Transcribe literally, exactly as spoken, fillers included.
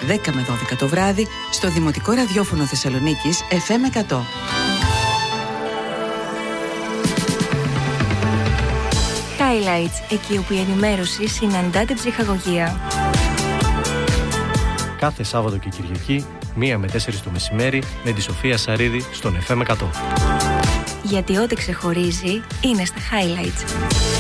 δέκα με δώδεκα το βράδυ στο Δημοτικό Ραδιόφωνο Θεσσαλονίκης εφ εμ εκατό. Highlights, εκεί όπου η ενημέρωση συναντά την ψυχαγωγία. Κάθε Σάββατο και Κυριακή, μία με τέσσερις το μεσημέρι, με τη Σοφία Σαρίδη στον εφ εμ εκατό. Γιατί ό,τι ξεχωρίζει είναι στα Highlights.